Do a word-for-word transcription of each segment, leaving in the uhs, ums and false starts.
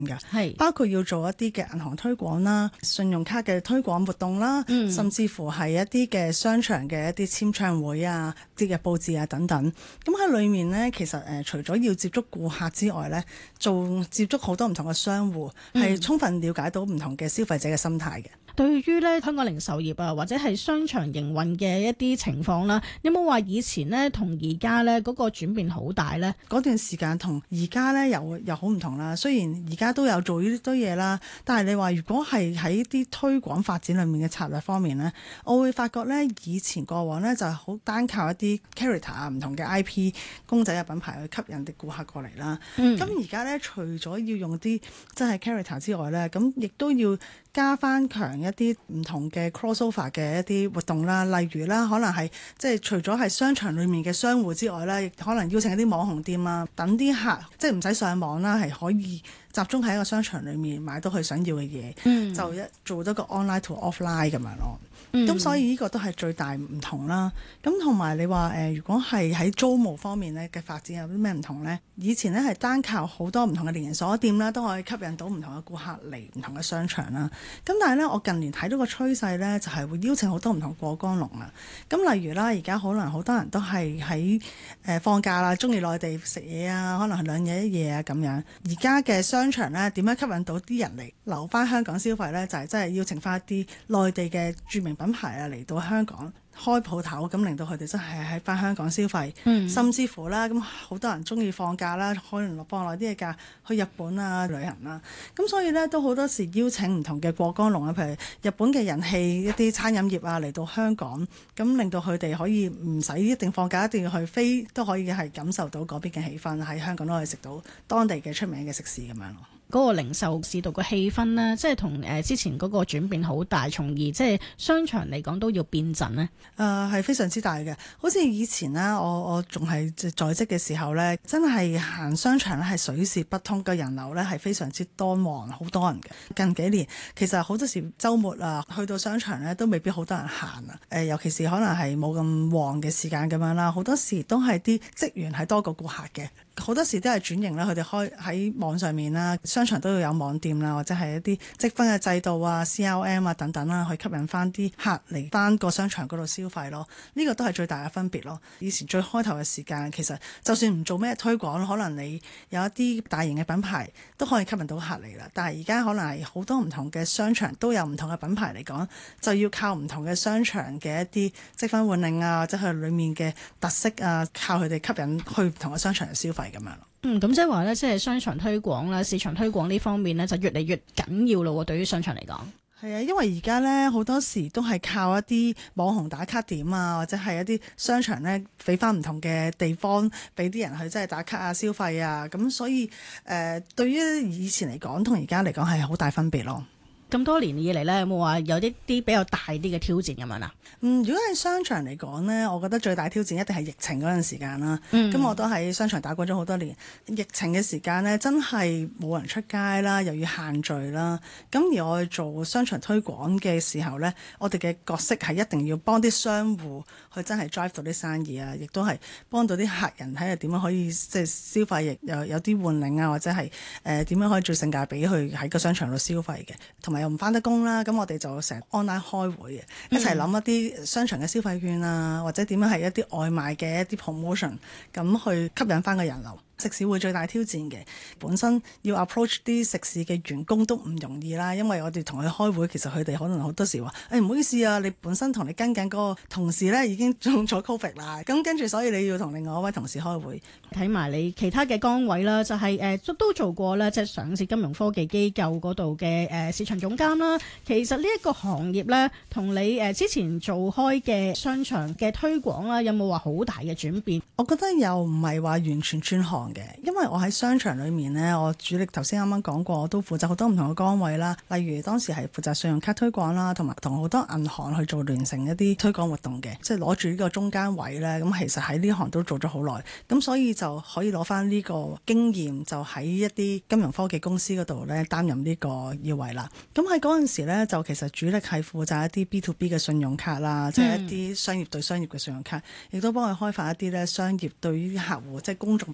嘅， 係包括要做一啲嘅銀行推廣啦、信用卡嘅推廣活動啦， 嗯、 甚至乎係一啲嘅商場嘅一啲簽唱會啊、啲嘅佈置啊等等。咁喺裏面呢，其實誒、呃、除咗要接觸顧客之外呢，做接觸好多唔同嘅商戶，係、嗯、充分了解到唔同嘅消費者嘅心態嘅。 對於咧香港零售業啊，或者係商場營運嘅一啲情況啦，有冇話以前呢同而家呢嗰個轉變好大呢？ 嗰段時間同而家呢又又好唔同啦。雖然而家都有做呢堆嘢啦，但係你話如果係喺啲推廣發展裏面嘅策略方面呢，我會發覺呢以前過往呢就係好單靠一啲 character 啊、唔同嘅 I P 公仔嘅品牌去吸引啲顧客過嚟啦。咁而家呢，除咗要用啲真係 character 之外呢，咁亦都要加翻強一啲唔同嘅 crossover 嘅一啲活動啦，例如啦，可能係即係除咗係商場裡面嘅商戶之外咧，亦可能邀請一啲網紅店啊，等啲客即係唔使上網啦，係可以集中喺一個商場裡面買到佢想要嘅嘢，嗯、就一做多個 online to offline 咁樣咯。咁、嗯、所以呢個都係最大唔同啦。咁同埋你話誒、呃，如果係喺租務方面咧嘅發展有啲咩唔同呢？以前呢係單靠好多唔同嘅連鎖店啦，都可以吸引到唔同嘅顧客嚟唔同嘅商場啦。咁但係呢，我近年睇到個趨勢呢，就係、是、會邀請好多唔同過江龍啊。咁例如啦，而家可能好多人都係喺誒放假啦，中意內地食嘢啊，可能係兩日一夜啊咁樣。而家嘅商場呢，點樣吸引到啲人嚟留翻香港消費呢？就係真係邀請翻一啲內地嘅著名品牌啊嚟到香港開鋪頭，咁令到佢哋真係喺翻香港消費，嗯、甚至乎啦，咁好多人中意放假啦，可能放耐啲嘅假去日本啊旅行啦，咁所以呢，都好多時邀請唔同嘅過江龍啊，譬如日本嘅人氣一啲餐飲業啊嚟到香港，咁令到佢哋可以唔使一定放假一定要去飛，都可以係感受到嗰邊嘅氣氛，喺香港都可以食到當地嘅出名嘅食肆咁樣咯。 嗰個零售市道嘅氣氛呢，即係同誒之前嗰個轉變好大，從而即係商場嚟講都要變陣呢。 誒係、呃、非常之大嘅，好似以前呢，我我仲係在職嘅時候呢，真係行商場咧係水泄不通嘅，人流呢係非常之多旺，好多人嘅。近幾年其實好多時週末啊，去到商場呢都未必好多人行啊。誒、呃，尤其是可能係冇咁旺嘅時間咁樣啦，好多時都係啲職員係多過顧客嘅。好多時都係轉型啦，佢哋開喺網上面啦，商場都要有網店啦，或者係一啲積分嘅制度啊、C R M 啊等等啦，去吸引翻啲客嚟翻個商場嗰度消費咯。呢個都係最大嘅分別咯。以前最開頭嘅時間，其實就算唔做咩推廣，可能你有一啲大型嘅品牌都可以吸引到客嚟啦。但係而家可能係好多唔同嘅商場都有唔同嘅品牌嚟講，就要靠唔同嘅商場嘅一啲積分換領啊，或者係裡面嘅特色啊，靠佢哋吸引去唔同嘅商場嚟消費。咁樣咯， 嗯，咁即係話咧，即係商場推廣啦、市場推廣呢方面咧，就越嚟越緊要咯。對於商場嚟講， 係啊，因為而家咧好多時都係靠一啲網紅打卡點啊，或者係一啲商場咧俾翻唔同嘅地方俾啲人去即係打卡啊、消費啊，咁所以誒、呃，對於以前嚟講同而家嚟講係好大分別咯。 咁多年以嚟咧，有冇話有一啲比較大啲嘅挑戰咁樣啊？ 嗯，如果喺商場嚟講呢，我覺得最大挑戰一定係疫情嗰陣時間啦。咁、嗯、我都喺商場打滾咗好多年，疫情嘅時間呢，真係冇人出街啦，又要限聚啦。咁而我去做商場推廣嘅時候呢，我哋嘅角色係一定要幫啲商戶去真係 drive 到啲生意啊，亦都係幫到啲客人睇下點樣可以即係消費，亦有有啲換領啊，或者係誒點樣可以最性價比去喺個商場度消費嘅，同埋又唔返得工啦。咁我哋就成日 online 開會嘅，一齊諗一啲商場嘅消費券啊，或者點樣係一啲外賣嘅一啲 promotion，咁去吸引翻個人流。食肆會最大挑戰嘅，本身要 approach 啲食肆嘅員工都唔容易啦，因為我哋同佢開會，其實佢哋可能好多時話，誒唔好意思啊，你本身同你跟緊嗰個同事咧已經中咗 COVID 啦，咁跟住所以你要同另外一位同事開會。 睇埋你其他嘅崗位啦，就係、是、誒、呃、都做過咧，即係上市金融科技機構嗰度嘅誒市場總監啦。其實呢一個行業咧，同你誒、呃、之前做開嘅商場嘅推廣啦，有冇話好大嘅轉變？ 我覺得又唔係話完全轉行嘅，因為我喺商場裏面呢，我主力頭先啱啱講過，我都負責好多唔同嘅崗位啦。例如當時係負責信用卡推廣啦，同埋同好多銀行去做聯成一啲推廣活動嘅，即係攞住呢個中間位呢。咁其實喺呢行都做咗好耐，咁所以就可以攞翻呢個經驗，就喺一啲金融科技公司嗰度呢擔任呢個要位啦。咁喺嗰陣時呢，就其實主力係負責一啲 B to B 嘅信用卡啦，嗯、即係一啲商業對商業嘅信用卡，亦都幫佢開發一啲呢商業對於客戶即係公眾俾人申請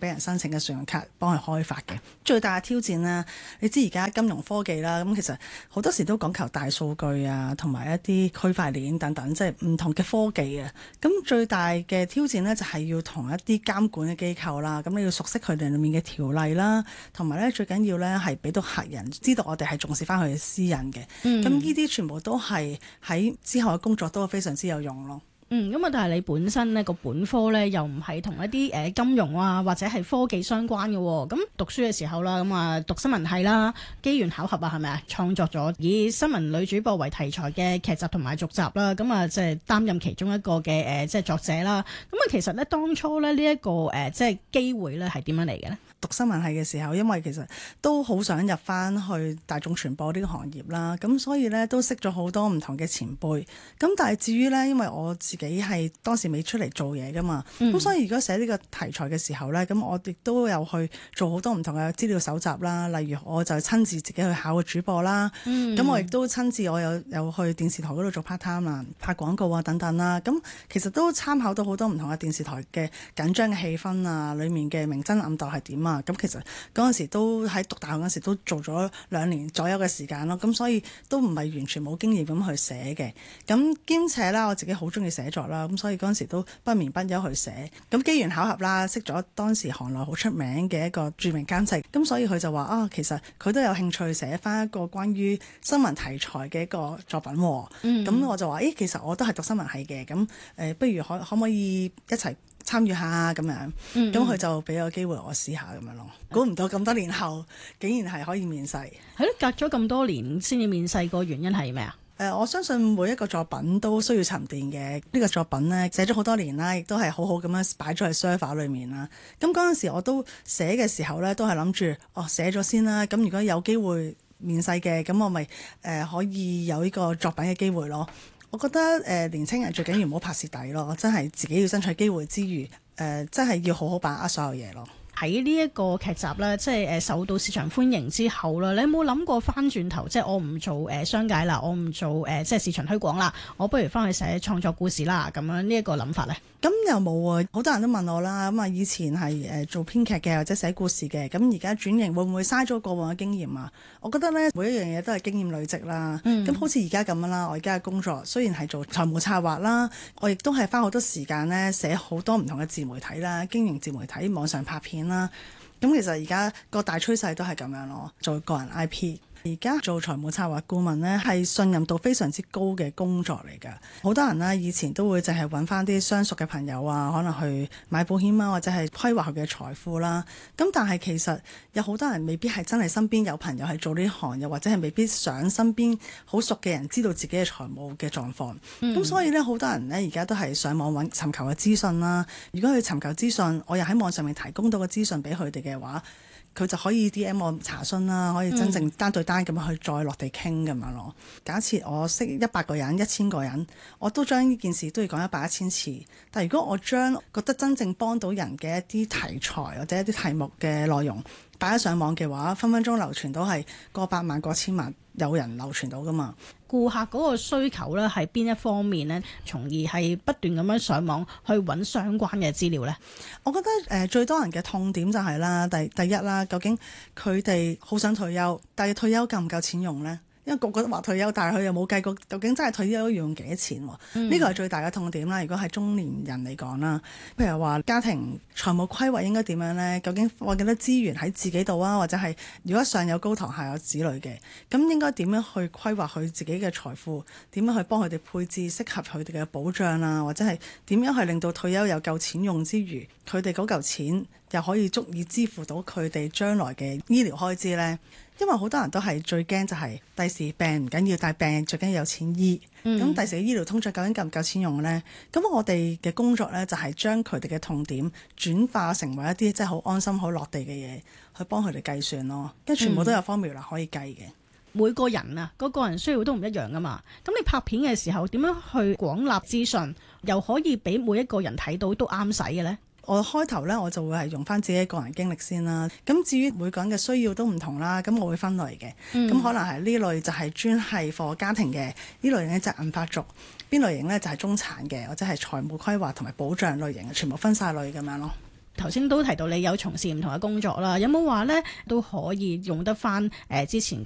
請嘅信用卡幫佢開發嘅。最大嘅挑戰咧，你知而家金融科技啦，咁其實好多時都講求大數據啊，同埋一啲區塊鏈等等，即係唔同嘅科技啊。咁最大嘅挑戰呢，就係要同一啲監管嘅機構啦，咁你要熟悉佢哋裡面嘅條例啦，同埋咧最緊要咧係俾到客人知道我哋係重視翻佢嘅私隱嘅。咁呢啲全部都係喺之後嘅工作都非常之有用咯。 嗯，咁啊，但係你本身呢個本科呢，又唔係同一啲誒金融啊或者係科技相關嘅喎。咁讀書嘅時候啦，咁啊讀新聞系啦，機緣巧合啊，係咪啊？創作咗以新聞女主播為題材嘅劇集同埋續集啦，咁啊即係擔任其中一個嘅誒即係作者啦。咁啊其實呢，當初咧呢一個誒即係機會咧係點樣嚟嘅呢？ 讀新聞系嘅時候，因為其實都好想入翻去大眾傳播呢個行業啦，咁所以咧都識咗好多唔同嘅前輩。咁但係至於咧，因為我自己係當時未出嚟做嘢噶嘛，咁、嗯、所以如果寫呢個題材嘅時候咧，咁我亦都有去做好多唔同嘅資料搜集啦。例如我就親自自己去考個主播啦，咁、嗯、我亦都親自我有有去電視台嗰度做 part time 啦，拍廣告啊等等啦。咁其實都參考到好多唔同嘅電視台嘅緊張嘅氣氛啊，裡面嘅明爭暗鬥係點啊。咁其實嗰陣時都喺讀大學嗰陣時都做咗兩年左右嘅時間咯，咁所以都唔係完全冇經驗咁去寫嘅。咁兼且啦，我自己好中意寫作啦，咁所以嗰陣時都不眠不休去寫。咁機緣巧合啦，識咗當時行內好出名嘅一個著名監製，咁所以佢就話啊，其實佢都有興趣寫翻一個關於新聞題材嘅一個作品。咁、嗯、我就話，誒，其實我都係讀新聞系嘅，咁誒、呃，不如可可唔可以一齊參與下咁樣，咁佢、嗯、就俾個機會我試下咁樣咯。估唔到咁多年後，竟然係可以面世。係咯，隔咗咁多年先至面世，個原因係咩啊？ 誒、呃，我相信每一個作品都需要沉澱嘅。呢、這個作品呢，寫咗好多年啦，亦都係好好咁樣擺咗喺 server 裏面啦。咁嗰陣時我都寫嘅時候呢，都係諗住哦寫咗先啦。咁如果有機會面世嘅，咁我咪誒、呃、可以有呢個作品嘅機會咯。我覺得誒、呃、年青人最緊要唔好拍蝕底咯，真係自己要爭取機會之餘，誒、呃、真係要好好把握所有嘢咯。 喺呢一個劇集咧，即係誒受到市場歡迎之後啦，你有冇諗過翻轉頭，即係我唔做誒商界啦，我唔做誒即係市場推廣啦，我不如翻去寫創作故事啦，咁樣呢一個諗法咧？咁又冇啊！好多人都問我啦，咁啊以前係誒做編劇嘅或者寫故事嘅，咁而家轉型會唔會嘥咗過往嘅經驗啊？我覺得咧，每一樣嘢都係經驗累積啦。咁、嗯、好似而家咁樣啦，我而家嘅工作雖然係做財務策劃啦，我亦都係花好多時間咧寫好多唔同嘅自媒體啦，經營自媒體、網上拍片啦。咁其實而家個大趨勢都係咁樣咯，做個人 I P。而家做財務策劃顧問呢，係信任度非常之高嘅工作嚟㗎。好多人呢，以前都會淨係揾翻啲相熟嘅朋友啊，可能去買保險啊，或者係規劃佢嘅財富啦。咁但係其實有好多人未必係真係身邊有朋友係做呢行，又或者係未必想身邊好熟嘅人知道自己嘅財務嘅狀況。咁、嗯、所以呢，好多人呢，而家都係上網揾尋求嘅資訊啦。如果佢尋求資訊，我又喺網上面提供到個資訊俾佢哋嘅話，佢就可以 D M 我查詢啦，可以真正單對單咁樣去再落地傾咁樣咯。假設我識一百個人、一千個人，我都將呢件事都要講一百一千次。但如果我將覺得真正幫到人嘅一啲題材或者一啲題目嘅內容擺咗上網嘅話，分分鐘流傳到係過百萬、過千萬，有人流傳到噶嘛。顧客嗰個需求咧係邊一方面呢？從而係不斷咁樣上網去揾相關嘅資料呢？我覺得誒、呃、最多人嘅痛點就係、是、啦，第第一啦，究竟佢哋好想退休，但係退休夠唔夠錢用呢？因為個個都話退休，但係佢又冇計過究竟真係退休要用幾多錢喎？呢個係最大嘅痛點啦。如果係中年人嚟講啦，譬如話家庭財務規劃應該點樣呢？究竟放幾多資源喺自己度啊？或者係如果上有高堂下有子女嘅，咁應該點樣去規劃佢自己嘅財富？點樣去幫佢哋配置適合佢哋嘅保障啊？或者係點樣去令到退休有夠錢用之餘，佢哋嗰嚿錢又可以足以支付到佢哋將來嘅醫療開支呢？因為好多人都係最驚就係第時病唔緊要，但係病最緊要有錢醫。咁第時嘅醫療通脹究竟夠唔夠錢用呢？咁我哋嘅工作呢，就係將佢哋嘅痛點轉化成為一啲即係好安心、好落地嘅嘢，去幫佢哋計算咯。跟住全部都有 formula 可以計嘅。每個人啊，嗰個人需要都唔一樣噶嘛。咁你拍片嘅時候點樣去廣納資訊，又可以俾每一個人睇到都啱使嘅呢？我開頭咧，我就會係用翻自己個人經歷先啦。咁至於每個人嘅需要都唔同啦，咁我會分類嘅。咁、嗯、可能係呢類就係專係 for 家庭嘅，呢類咧就係銀髮族，邊類型咧就係中產嘅，或者係財務規劃同埋保障類型嘅，全部分晒類咁樣咯。 頭先都提到你有從事唔同嘅工作啦，有冇話咧都可以用得翻誒之前